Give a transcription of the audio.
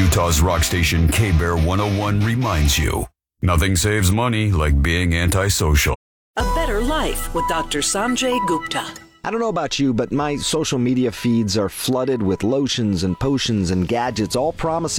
Utah's rock station K-Bear 101 reminds you, nothing saves money like being antisocial. A better life with Dr. Sanjay Gupta. I don't know about you, but my social media feeds are flooded with lotions and potions and gadgets, all promising